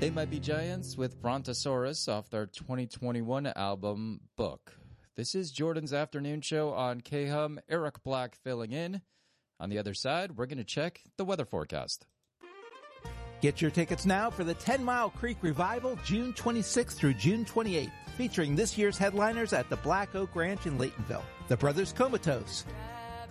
They Might Be Giants with Brontosaurus off their 2021 album, Book. This is Jordan's Afternoon Show on KHUM. Eric Black filling in. On the other side, we're going to check the weather forecast. Get your tickets now for the 10 Mile Creek Revival, June 26th through June 28th, featuring this year's headliners at the Black Oak Ranch in Laytonville, the Brothers Comatose,